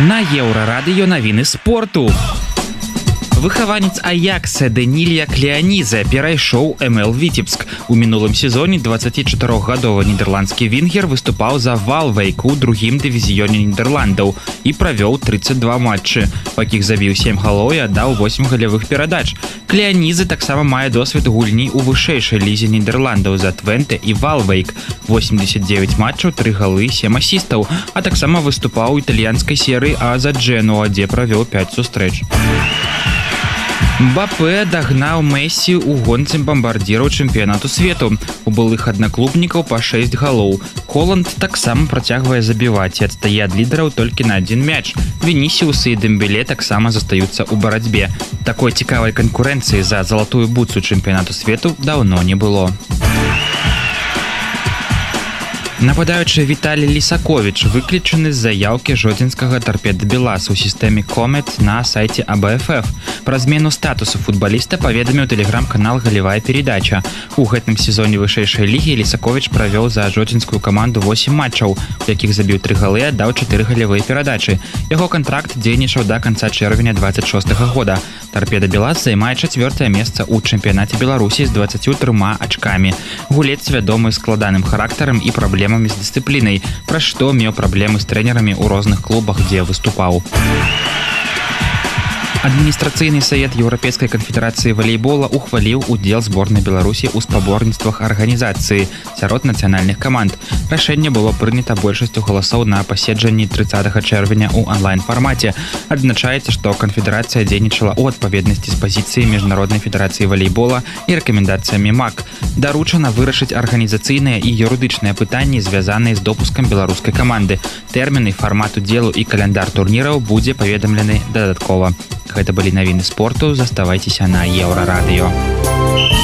На Еўрарадыё навіны спорту. Выхаванец Аякса Данілля Клеанізе перайшоў МЛ Віцебск. У мінулым сезоне 24-гадовы нідерландскі вінгер выступаў за Вaalwijk у другім дывізіёне Нідерландаў і правёў 32 матчы, па якіх забіў 7 галоў і аддаў 8 галявых перадач. Клеанізе таксама мае досвед гульні ў вышэйшай лізе Нідерландаў за Твенте і Вaalwijk. 89 матчаў, 3 галы, 7 асістаў, а таксама выступаў у італьянскай серыі А за Дженуа, дзе правёў 5 сустрэч. Мбапэ дагнаў Мессі ў гонцы бамбардзіраў чэмпіянату свету. У былых аднаклубнікаў па 6 галоў. Холанд таксама працягвае забіваць і адстае ад лідараў толькі на 1 мяч. Вінісіус і Дэмбеле таксама застаюцца ў барацьбе. Такой цікавай канкурэнцыі за залатую бутсу чэмпіянату свету даўно не было. Нападаючы Віталій Лісаковіч выключаны з заяўкі жодзінскага Торпеда Белас у сістэме Комет на сайце АБФФ. Пра змену статусу футбаліста паведаміў тэлеграм-канал «Галевая передача». У гэтым сезоне вышэйшай лігі Лісаковіч правёў за жодзінскую каманду 8 матчаў, у якіх забіў 3 галы і аддаў 4 галевыя перадачы. Яго кантракт дзейнічаў да канца чэрвеня 26 года. Торпеда Белас займае 4-е месца ў чэмпіянаце Беларусі з 23 ачкамі. Гулец вядомы складаным характарам і праблемамі з дысцыплінай, пра што меў праблемы з трэнерамі ў розных клубах, дзе выступаў. Адміністрацыйны савет Еўрапейскай канфедэрацыі валейбола ухваліў удзел зборнай Беларусі ў спаборніцтвах арганізацыі сярод нацыянальных каманд. Рашэнне было прынята большасцю галасоў на паседжанні 30 чэрвеня ў онлайн-фармаце. Адзначаецца, што канфедэрацыя дзейнічала ў адпаведнасці з пазіцыяй міжнароднай федэрацыі валейбола і рэкамендацыямі МАК. Даручана вырашыць арганізацыйныя і юрыдычныя пытанні, звязаныя з допускам беларускай каманды. Тэрміны, фармат удзелу і каляндар турніраў будзе паведамлены дадаткова. Гэта былі навіны спорту. Заставайцеся на Еўрарадыё.